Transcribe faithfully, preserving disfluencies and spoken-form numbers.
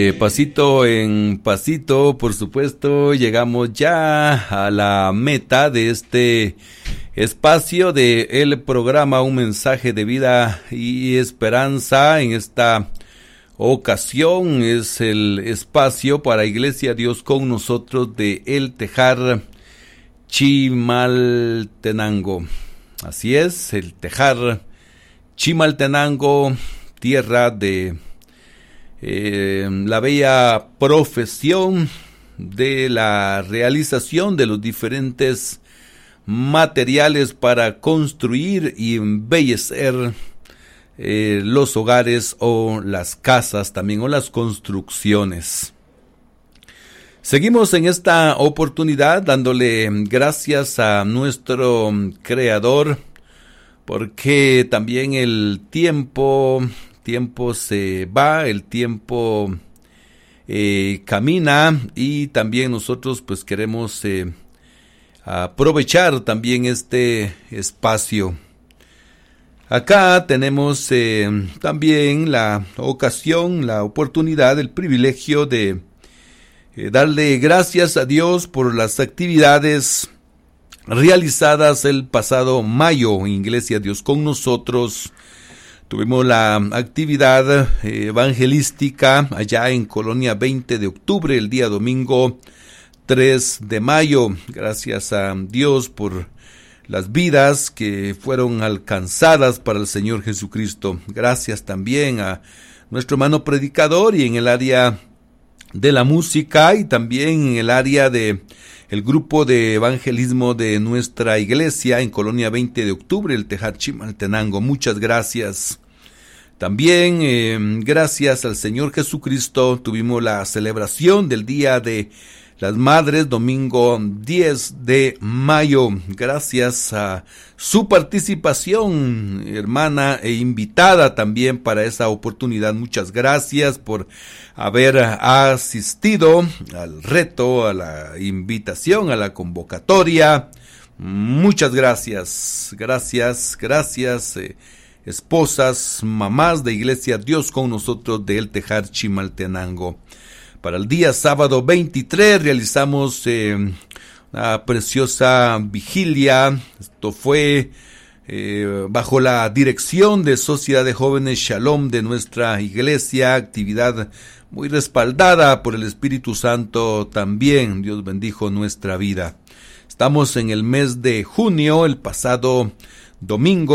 Eh, pasito en pasito, por supuesto, llegamos ya a la meta de este espacio de el programa Un Mensaje de Vida y Esperanza. En esta ocasión es el espacio para Iglesia Dios con nosotros de El Tejar Chimaltenango. Así es, el Tejar Chimaltenango, tierra de Eh, la bella profesión de la realización de los diferentes materiales para construir y embellecer eh, los hogares o las casas también, o las construcciones. Seguimos en esta oportunidad dándole gracias a nuestro Creador, porque también el tiempo tiempo se va, el tiempo eh, camina, y también nosotros pues queremos eh, aprovechar también este espacio. Acá tenemos eh, también la ocasión, la oportunidad, el privilegio de eh, darle gracias a Dios por las actividades realizadas el pasado mayo en Iglesia Dios con nosotros. Tuvimos la actividad evangelística allá en Colonia veinte de octubre, el día domingo tres de mayo. Gracias a Dios por las vidas que fueron alcanzadas para el Señor Jesucristo. Gracias también a nuestro hermano predicador, y en el área de la música y también en el área de el grupo de evangelismo de nuestra iglesia en Colonia veinte de octubre, el Tejar Chimaltenango. Muchas gracias. También, eh, gracias al Señor Jesucristo, tuvimos la celebración del Día de las Madres, domingo diez de mayo. Gracias a su participación, hermana e invitada también para esa oportunidad. Muchas gracias por haber asistido al reto, a la invitación, a la convocatoria. Muchas gracias, gracias, gracias. Eh, esposas, mamás de Iglesia Dios con nosotros de El Tejar Chimaltenango. Para el día sábado veintitrés realizamos eh, una preciosa vigilia. Esto fue eh, bajo la dirección de Sociedad de Jóvenes Shalom de nuestra iglesia, actividad muy respaldada por el Espíritu Santo también. Dios bendijo nuestra vida. Estamos en el mes de junio, el pasado domingo